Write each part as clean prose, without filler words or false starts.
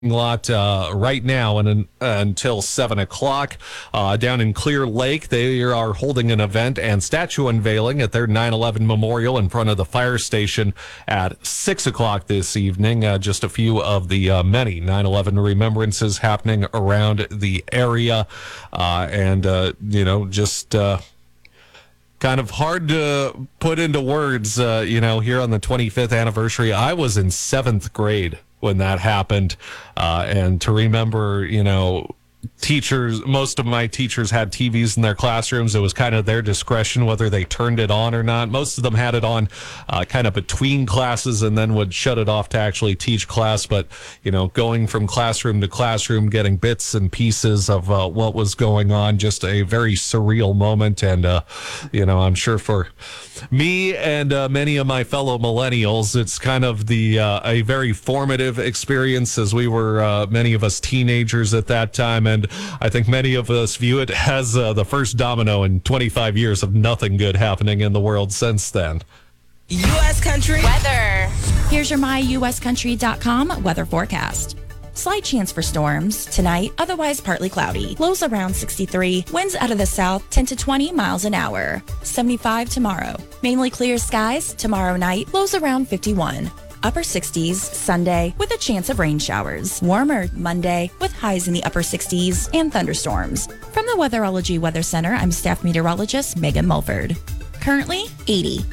lot right now and until 7 o'clock down in Clear Lake. They are holding an event and statue unveiling at their 9/11 memorial in front of the fire station at 6 o'clock this evening. Just a few of the many 9/11 remembrances happening around the area, and just kind of hard to put into words. Here on the 25th anniversary, I was in 7th grade when that happened, and to remember, teachers, most of my teachers had TVs in their classrooms. It was kind of their discretion whether they turned it on or not. Most of them had it on kind of between classes and then would shut it off to actually teach class. But, going from classroom to classroom, getting bits and pieces of what was going on, just a very surreal moment. And, I'm sure for me and many of my fellow millennials, it's kind of a very formative experience, as we were, many of us, teenagers at that time. And I think many of us view it as the first domino in 25 years of nothing good happening in the world since then. U.S. Country weather. Here's your myuscountry.com weather forecast. Slight chance for storms tonight, otherwise partly cloudy. Lows around 63. Winds out of the south 10 to 20 miles an hour. 75 tomorrow. Mainly clear skies tomorrow night. Lows around 51. Upper 60s Sunday with a chance of rain showers. Warmer Monday with highs in the upper 60s and thunderstorms. From the Weatherology Weather Center, I'm staff meteorologist Megan Mulford. Currently 80.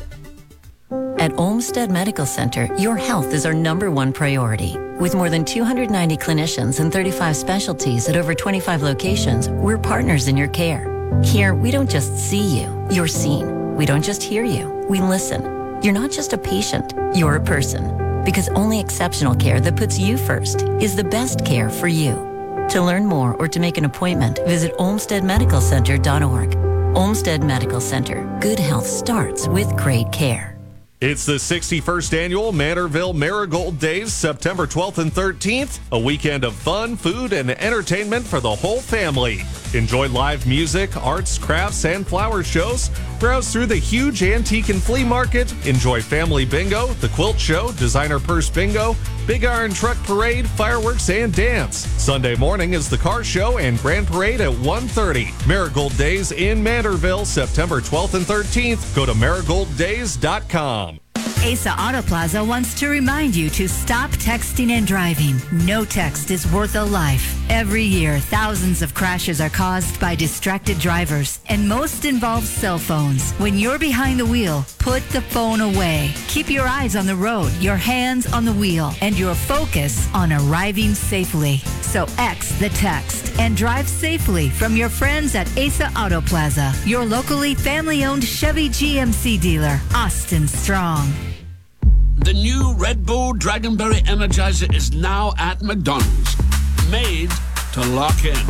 At Olmsted Medical Center, your health is our #1 priority. With more than 290 clinicians and 35 specialties at over 25 locations, we're partners in your care. Here, we don't just see you, you're seen. We don't just hear you, we listen. You're not just a patient, you're a person. Because only exceptional care that puts you first is the best care for you. To learn more or to make an appointment, visit olmstedmedicalcenter.org. Olmsted Medical Center. Good health starts with great care. It's the 61st annual Manorville Marigold Days, September 12th and 13th. A weekend of fun, food, and entertainment for the whole family. Enjoy live music, arts, crafts, and flower shows. Browse through the huge antique and flea market. Enjoy family bingo, the quilt show, designer purse bingo, big iron truck parade, fireworks, and dance. Sunday morning is the car show and grand parade at 1:30. Marigold Days in Manorville, September 12th and 13th. Go to marigolddays.com. Asa Auto Plaza wants to remind you to stop texting and driving. No text is worth a life. Every year, thousands of crashes are caused by distracted drivers, and most involve cell phones. When you're behind the wheel, put the phone away. Keep your eyes on the road, your hands on the wheel, and your focus on arriving safely. So X the text and drive safely from your friends at Asa Auto Plaza, your locally family-owned Chevy GMC dealer, Austin Strong. The new Red Bull Dragonberry Energizer is now at McDonald's. Made to lock in.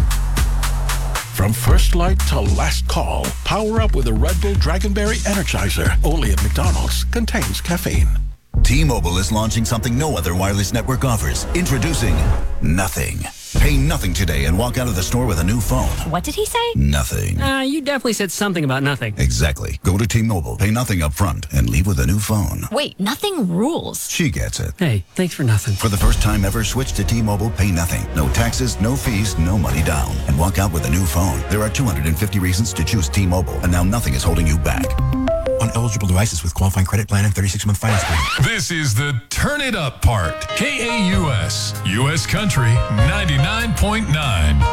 From first light to last call, power up with a Red Bull Dragonberry Energizer. Only at McDonald's. Contains caffeine. T-Mobile is launching something no other wireless network offers. Introducing Nothing. Pay nothing today and walk out of the store with a new phone. What did he say? Nothing. You definitely said something about nothing. Exactly. Go to T-Mobile, pay nothing up front, and leave with a new phone. Wait, nothing rules. She gets it. Hey, thanks for nothing. For the first time ever, switch to T-Mobile, pay nothing. No taxes, no fees, no money down. And walk out with a new phone. There are 250 reasons to choose T-Mobile, and now nothing is holding you back. On eligible devices with qualifying credit plan and 36-month finance plan. This is the Turn It Up part. KAUS, U.S. Country 99.9.